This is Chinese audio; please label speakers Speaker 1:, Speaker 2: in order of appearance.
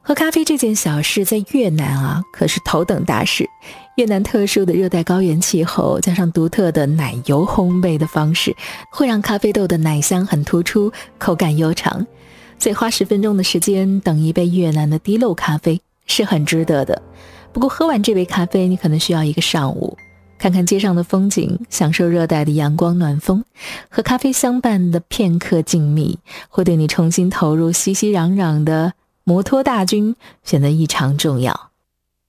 Speaker 1: 喝咖啡这件小事在越南啊可是头等大事。越南特殊的热带高原气候加上独特的奶油烘焙的方式，会让咖啡豆的奶香很突出，口感悠长，所以花10分钟的时间等一杯越南的滴漏咖啡是很值得的。不过喝完这杯咖啡，你可能需要一个上午，看看街上的风景，享受热带的阳光暖风，和咖啡相伴的片刻静谧，会对你重新投入熙熙攘攘的摩托大军显得异常重要。